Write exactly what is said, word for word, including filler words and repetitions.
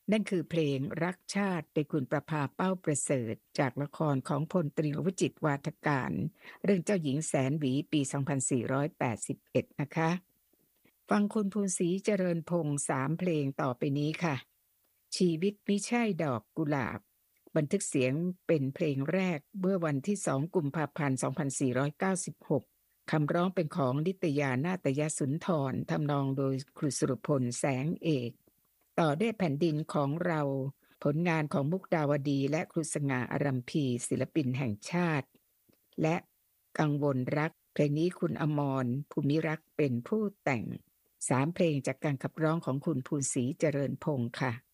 นั่นคือเพลงรักชาติโดยคุณประภาเป้าประเสริฐจากละครของพลตรีวจิตรวาทการเรื่องเจ้าหญิงแสนหวีปีสองพันสี่ร้อยแปดสิบเอ็ดนะคะฟังคุณภูนศรีเจริญพงษ์สามเพลงต่อไปนี้ค่ะชีวิตมิใช่ดอกกุหลาบบันทึกเสียงเป็นเพลงแรกเมื่อวันที่สองกุมภาพันธ์สองพันสี่ร้อยเก้าสิบหกคำร้องเป็นของนิตยานาตยสุนทรทำนองโดยครูสุรพลแสงเอกต่อด้วยแผ่นดินของเราผลงานของมุกดาวดีและครูสง่าอารัมพีศิลปินแห่งชาติและกังวลรักเพลงนี้คุณอมรภูมิรักษ์เป็นผู้แต่งสามเพลงจากการขับร้องของคุณภูนศรีเจริญพงษ์ค่ะ